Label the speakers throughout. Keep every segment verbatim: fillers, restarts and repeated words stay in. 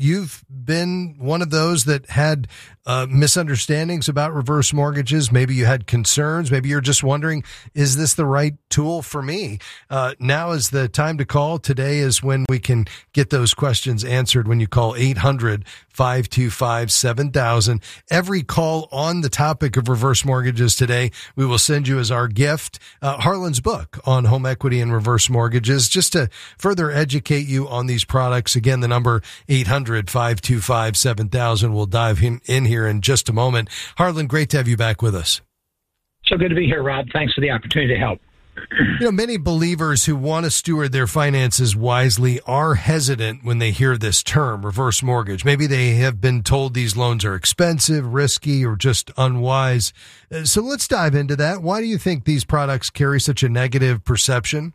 Speaker 1: you've been one of those that had uh, misunderstandings about reverse mortgages. Maybe you had concerns. Maybe you're just wondering, is this the right tool for me? Uh, now is the time to call. Today is when we can get those questions answered when you call eight hundred, five two five, seven thousand. Every call on the topic of reverse mortgages today, we will send you as our gift uh, Harlan's book on home equity and reverse mortgages, just to further educate you on these products. Again, the number eight hundred, five two five, seven thousand. We'll dive in, in here in just a moment. Harlan, great to have you back with us.
Speaker 2: So good to be here, Rob. Thanks for the opportunity to help.
Speaker 1: You know, many believers who want to steward their finances wisely are hesitant when they hear this term, reverse mortgage. Maybe they have been told these loans are expensive, risky, or just unwise. So let's dive into that. Why do you think these products carry such a negative perception?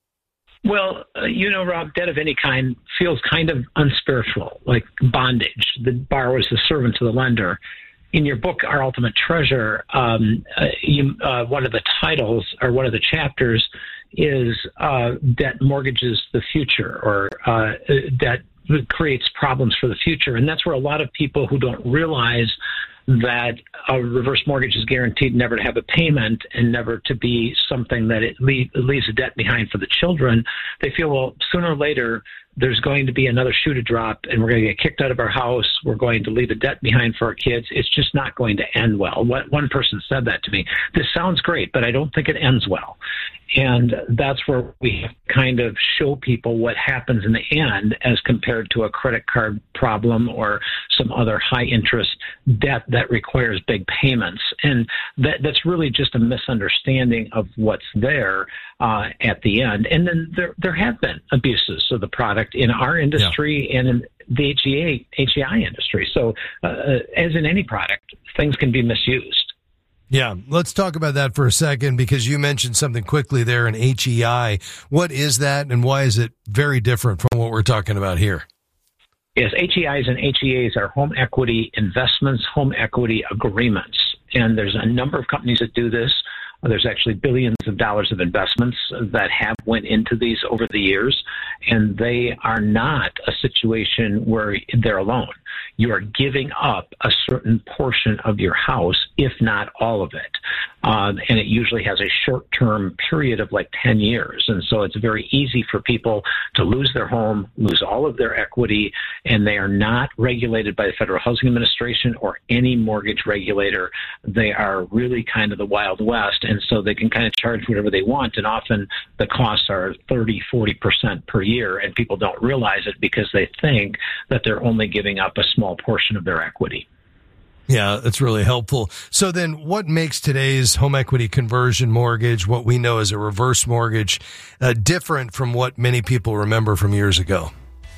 Speaker 2: Well, uh, you know, Rob, debt of any kind feels kind of unspiritual, like bondage. The borrower is the servant to the lender. In your book, Our Ultimate Treasure, um, uh, you, uh, one of the titles or one of the chapters is uh, Debt Mortgages the Future, or uh, Debt Creates Problems for the Future. And that's where a lot of people who don't realize that a reverse mortgage is guaranteed never to have a payment and never to be something that it leave, leaves a debt behind for the children, they feel, well, sooner or later, there's going to be another shoe to drop and we're going to get kicked out of our house. We're going to leave a debt behind for our kids. It's just not going to end well. What, one person said that to me. This sounds great, but I don't think it ends well. And that's where we kind of show people what happens in the end as compared to a credit card problem or some other high interest debt that requires big payments. And that, that's really just a misunderstanding of what's there uh, at the end. And then there, there have been abuses of the product in our industry yeah. and in the H E A, H E I industry. So uh, as in any product, things can be misused.
Speaker 1: Yeah, let's talk about that for a second, because you mentioned something quickly there in H E I. What is that, and why is it very different from what we're talking about here?
Speaker 2: Yes, H E Is and H E As are home equity investments, home equity agreements. And there's a number of companies that do this. There's actually billions of dollars of investments that have went into these over the years, and they are not a situation where they're alone. You are giving up a certain portion of your house, if not all of it. Um, and it usually has a short-term period of like ten years. And so it's very easy for people to lose their home, lose all of their equity, and they are not regulated by the Federal Housing Administration or any mortgage regulator. They are really kind of the Wild West. And so they can kind of charge whatever they want. And often the costs are thirty, forty percent per year. And people don't realize it because they think that they're only giving up a small portion of their equity.
Speaker 1: Yeah, that's really helpful. So then what makes today's home equity conversion mortgage, what we know as a reverse mortgage, uh, different from what many people remember from years ago?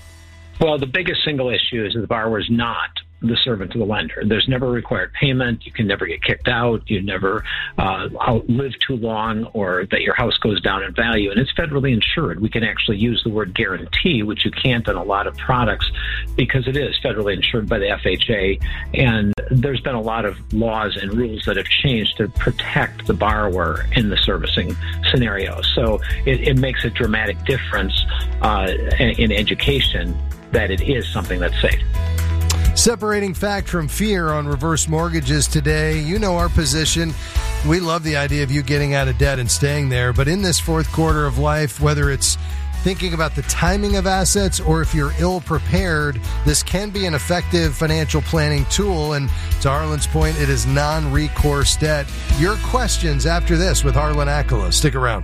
Speaker 2: Well, the biggest single issue is that the borrower is not the servant to the lender. There's never a required payment. You can never get kicked out. You never uh, outlive too long, or that your house goes down in value. And it's federally insured. We can actually use the word guarantee, which you can't on a lot of products, because it is federally insured by the F H A. And there's been a lot of laws and rules that have changed to protect the borrower in the servicing scenario. So it, it makes a dramatic difference uh, in education that it is something that's safe.
Speaker 1: Separating fact from fear on reverse mortgages today. You know our position. We love the idea of you getting out of debt and staying there. But in this fourth quarter of life, whether it's thinking about the timing of assets or if you're ill prepared, this can be an effective financial planning tool. And to Harlan's point, it is non-recourse debt. Your questions after this with Harlan Accola. Stick around.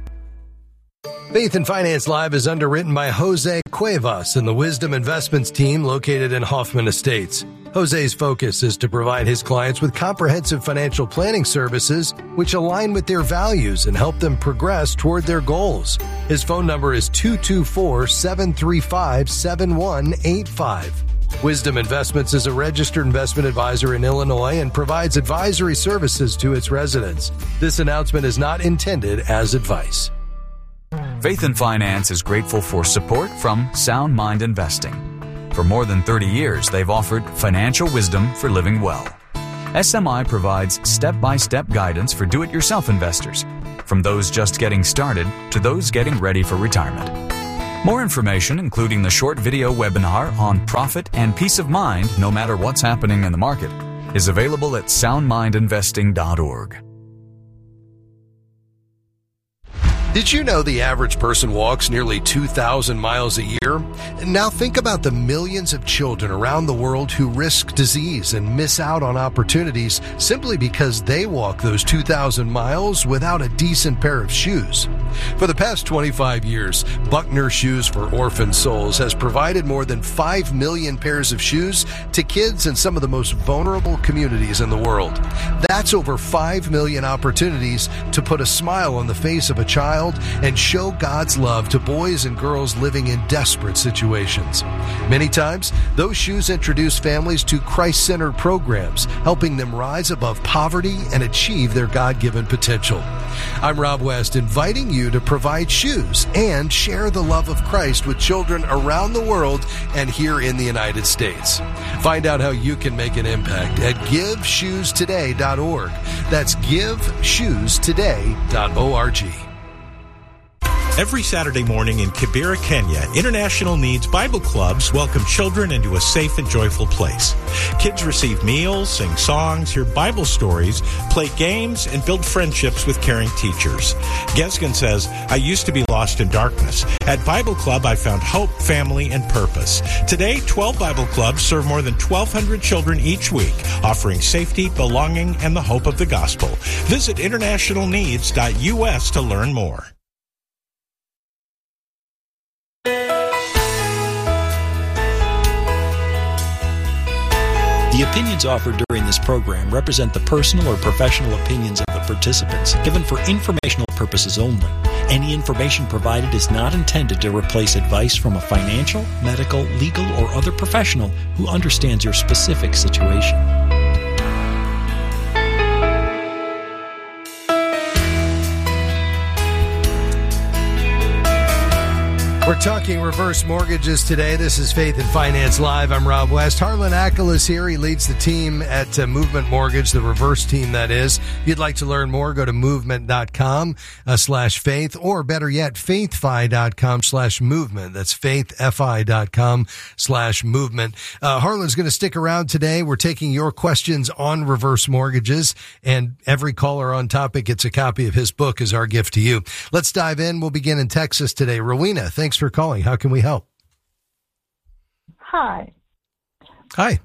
Speaker 1: Faith and Finance Live is underwritten by Jose Cuevas and the Wisdom Investments team located in Hoffman Estates. Jose's focus is to provide his clients with comprehensive financial planning services which align with their values and help them progress toward their goals. His phone number is two two four, seven three five, seven one eight five. Wisdom Investments is a registered investment advisor in Illinois and provides advisory services to its residents. This announcement is not intended as advice.
Speaker 3: Faith and Finance is grateful for support from Sound Mind Investing. For more than thirty years, they've offered financial wisdom for living well. S M I provides step-by-step guidance for do-it-yourself investors, from those just getting started to those getting ready for retirement. More information, including the short video webinar on profit and peace of mind no matter what's happening in the market, is available at sound mind investing dot org.
Speaker 1: Did you know the average person walks nearly two thousand miles a year? Now think about the millions of children around the world who risk disease and miss out on opportunities simply because they walk those two thousand miles without a decent pair of shoes. For the past twenty-five years, Buckner Shoes for Orphan Souls has provided more than five million pairs of shoes to kids in some of the most vulnerable communities in the world. That's over five million opportunities to put a smile on the face of a child and show God's love to boys and girls living in desperate situations. Many times, those shoes introduce families to Christ-centered programs, helping them rise above poverty and achieve their God-given potential. I'm Rob West, inviting you to provide shoes and share the love of Christ with children around the world and here in the United States. Find out how you can make an impact at give shoes today dot org. That's give shoes today dot org.
Speaker 4: Every Saturday morning in Kibera, Kenya, International Needs Bible Clubs welcome children into a safe and joyful place. Kids receive meals, sing songs, hear Bible stories, play games, and build friendships with caring teachers. Gesgen says, I used to be lost in darkness. At Bible Club, I found hope, family, and purpose. Today, twelve Bible Clubs serve more than twelve hundred children each week, offering safety, belonging, and the hope of the gospel. Visit international needs dot U S to learn more.
Speaker 5: The opinions offered during this program represent the personal or professional opinions of the participants, given for informational purposes only. Any information provided is not intended to replace advice from a financial, medical, legal, or other professional who understands your specific situation.
Speaker 1: We're talking reverse mortgages today. This is Faith and Finance Live. I'm Rob West. Harlan Ackel is here. He leads the team at uh, Movement Mortgage, the reverse team, that is. If you'd like to learn more, go to movement dot com uh, slash faith, or better yet, faithfi dot com slash movement. That's faithfi dot com slash movement. Uh, Harlan's going to stick around today. We're taking your questions on reverse mortgages, and every caller on topic gets a copy of his book as our gift to you. Let's dive in. We'll begin in Texas today. Rowena, thanks for calling. How can we help?
Speaker 6: Hi.
Speaker 1: Hi.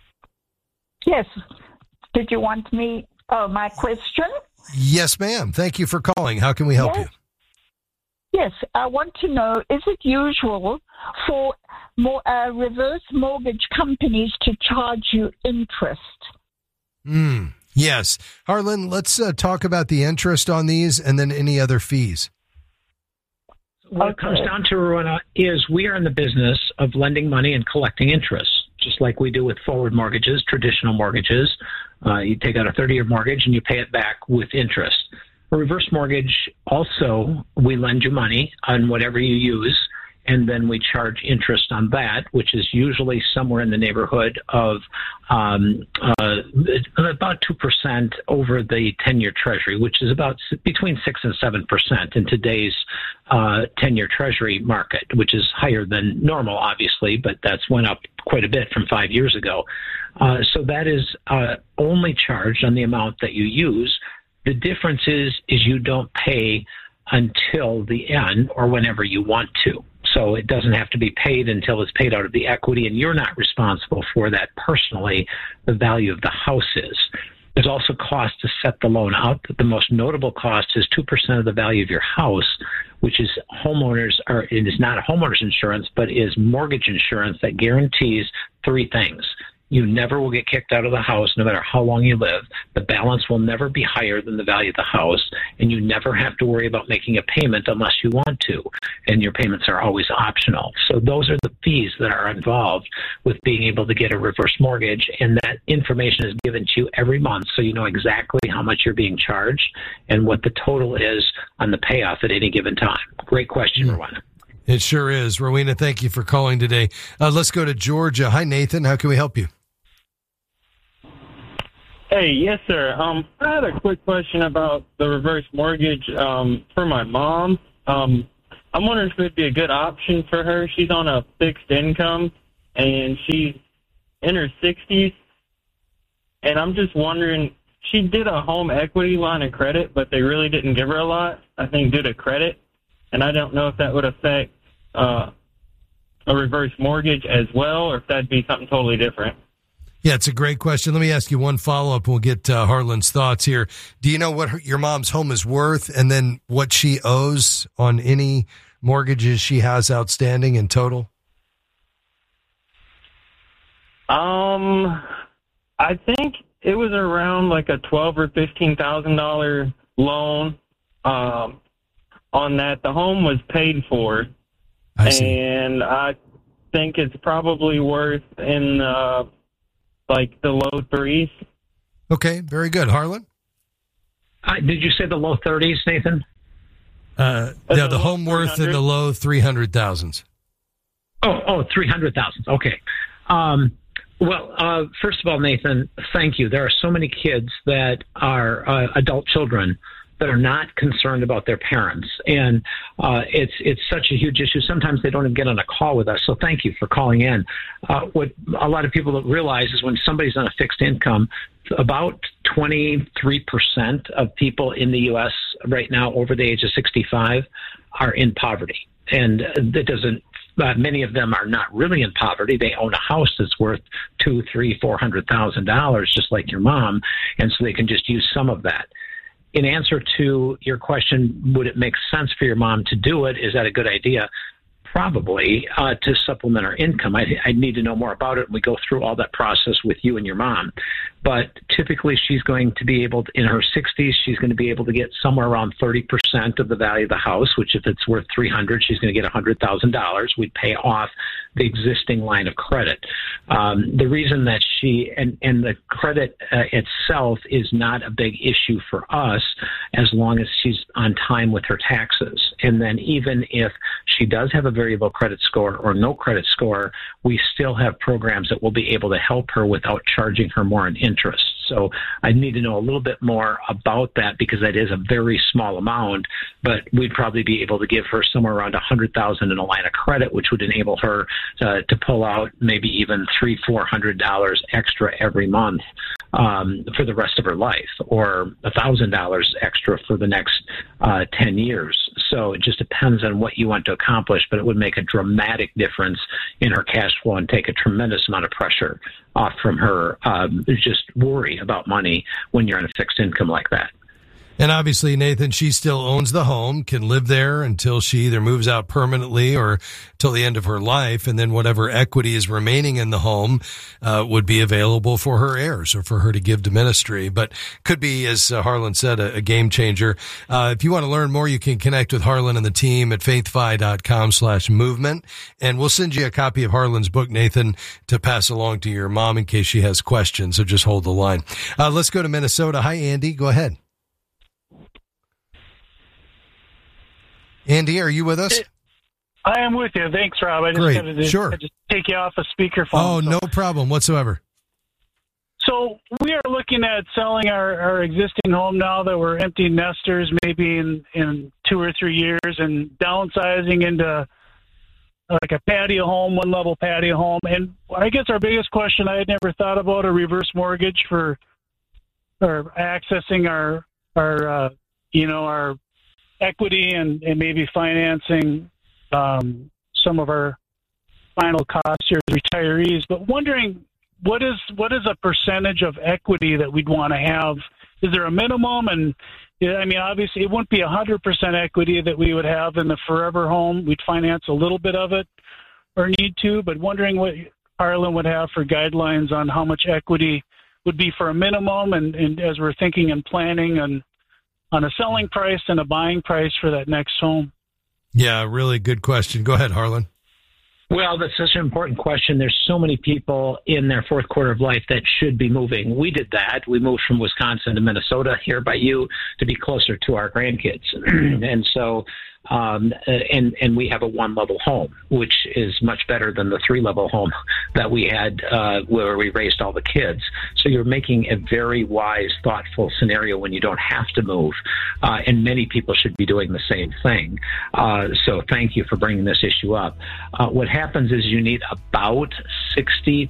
Speaker 6: Yes. Did you want me, uh, my question?
Speaker 1: Yes, ma'am. Thank you for calling. How can we help
Speaker 6: yes.
Speaker 1: you?
Speaker 6: Yes. I want to know, is it usual for more, uh, reverse mortgage companies to charge you interest?
Speaker 1: Mm, yes. Harlan, let's uh, talk about the interest on these and then any other fees.
Speaker 2: What it comes down to, Rowena, is we are in the business of lending money and collecting interest, just like we do with forward mortgages, traditional mortgages. Uh, you take out a thirty-year mortgage and you pay it back with interest. A reverse mortgage, also, we lend you money on whatever you use, and then we charge interest on that, which is usually somewhere in the neighborhood of um, uh, about two percent over the ten-year Treasury, which is about between six and seven percent in today's uh, ten-year Treasury market, which is higher than normal, obviously, but that's went up quite a bit from five years ago. Uh, so that is uh, only charged on the amount that you use. The difference is, is you don't pay until the end or whenever you want to. So it doesn't have to be paid until it's paid out of the equity, and you're not responsible for that personally, the value of the house is. There's also cost to set the loan up. The most notable cost is two percent of the value of your house, which is homeowners, or it is not a homeowner's insurance, but is mortgage insurance that guarantees three things. You never will get kicked out of the house, no matter how long you live. The balance will never be higher than the value of the house, and you never have to worry about making a payment unless you want to, and your payments are always optional. So those are the fees that are involved with being able to get a reverse mortgage, and that information is given to you every month so you know exactly how much you're being charged and what the total is on the payoff at any given time. Great question, mm-hmm. Rowena.
Speaker 1: It sure is. Rowena, thank you for calling today. Uh, let's go to Georgia. Hi, Nathan. How can we help you?
Speaker 7: Hey, yes, sir. Um, I had a quick question about the reverse mortgage um, for my mom. Um, I'm wondering if it would be a good option for her. She's on a fixed income, and she's in her sixties. And I'm just wondering, she did a home equity line of credit, but they really didn't give her a lot, I think, due to credit. And I don't know if that would affect uh, a reverse mortgage as well, or if that'd be something totally different.
Speaker 1: Yeah, it's a great question. Let me ask you one follow-up. We'll get uh, Harlan's thoughts here. Do you know what her, your mom's home is worth, and then what she owes on any mortgages she has outstanding in total?
Speaker 7: Um, I think it was around like a twelve or fifteen thousand dollar loan. Um, on that, the home was paid for,
Speaker 1: I see.
Speaker 7: And I think it's probably worth in uh, like the low threes.
Speaker 1: Okay, very good, Harlan.
Speaker 2: Uh, did you say the low thirties, Nathan?
Speaker 1: Uh, yeah, the home worth in the low three hundred thousands.
Speaker 2: Oh, oh, three hundred thousand. Okay. Um, well, uh, first of all, Nathan, thank you. There are so many kids that are uh, adult children that are not concerned about their parents, and uh, it's it's such a huge issue. Sometimes they don't even get on a call with us. So thank you for calling in. Uh, what a lot of people don't realize is when somebody's on a fixed income, about twenty-three percent of people in the U S right now over the age of sixty-five are in poverty, and that doesn't. Uh, many of them are not really in poverty. They own a house that's worth two, three, four hundred thousand dollars, just like your mom, and so they can just use some of that. In answer to your question, would it make sense for your mom to do it? Is that a good idea? Probably, uh, to supplement her income. I, I need to know more about it, and we go through all that process with you and your mom. But typically, she's going to be able to, in her sixties, she's going to be able to get somewhere around thirty percent of the value of the house, which if it's worth three hundred dollars, she's going to get one hundred thousand dollars. We'd pay off the existing line of credit. Um, the reason that she, and, and the credit uh, itself is not a big issue for us as long as she's on time with her taxes. And then even if she does have a very low credit score or no credit score, we still have programs that will be able to help her without charging her more in interest. So I need to know a little bit more about that because that is a very small amount, but we'd probably be able to give her somewhere around one hundred thousand dollars in a line of credit, which would enable her uh, to pull out maybe even three, four hundred dollars extra every month um, for the rest of her life, or one thousand dollars extra for the next uh, ten years. So it just depends on what you want to accomplish, but it would make a dramatic difference in her cash flow and take a tremendous amount of pressure off from her um, just worry about money when you're on a fixed income like that.
Speaker 1: And obviously, Nathan, she still owns the home, can live there until she either moves out permanently or till the end of her life, and then whatever equity is remaining in the home uh, would be available for her heirs or for her to give to ministry. But could be, as uh, Harlan said, a, a game changer. Uh, if you want to learn more, you can connect with Harlan and the team at faithfi.com slash movement, and we'll send you a copy of Harlan's book, Nathan, to pass along to your mom in case she has questions, so just hold the line. Uh, let's go to Minnesota. Hi, Andy. Go ahead. Andy, are you with us?
Speaker 8: I am with you. Thanks, Rob. I just
Speaker 1: Great.
Speaker 8: had to
Speaker 1: Sure.
Speaker 8: had to take you off a speakerphone.
Speaker 1: Oh,
Speaker 8: so.
Speaker 1: no problem whatsoever.
Speaker 8: So we are looking at selling our, our existing home now that we're empty nesters, maybe in, in two or three years, and downsizing into like a patio home, one-level patio home. And I guess our biggest question, I had never thought about a reverse mortgage for or accessing our, our uh, you know, our equity and, and maybe financing um, some of our final costs here as retirees, but wondering what is what is a percentage of equity that we'd want to have? Is there a minimum? And I mean, obviously, it wouldn't be one hundred percent equity that we would have in the forever home. We'd finance a little bit of it or need to, but wondering what Harlan would have for guidelines on how much equity would be for a minimum, and, and as we're thinking and planning and on a selling price and a buying price for that next home.
Speaker 1: Yeah, really good question. Go ahead, Harlan.
Speaker 2: Well, that's such an important question. There's so many people in their fourth quarter of life that should be moving. We did that. We moved from Wisconsin to Minnesota here by you to be closer to our grandkids. And so Um, and, and we have a one-level home, which is much better than the three-level home that we had uh, where we raised all the kids. So you're making a very wise, thoughtful scenario when you don't have to move. Uh, and many people should be doing the same thing. Uh, so thank you for bringing this issue up. Uh, what happens is you need about sixty